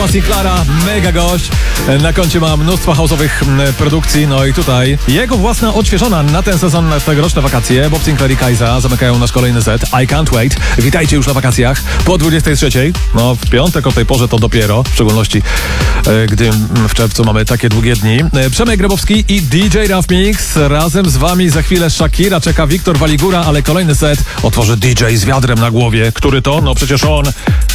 Clara, mega gość. Na koncie ma mnóstwo house'owych produkcji, no i tutaj jego własna odświeżona na ten sezon, na tegoroczne wakacje. Bob Sinclair i Kajza zamykają nasz kolejny set. I Can't Wait. Witajcie już na wakacjach po 23. No w piątek o tej porze to dopiero, w szczególności gdy w czerwcu mamy takie długie dni. Przemek Grabowski i DJ Raf Mix. Razem z wami za chwilę Shakira, czeka Wiktor Waligura, ale kolejny set otworzy DJ z wiadrem na głowie. Który to? No przecież on.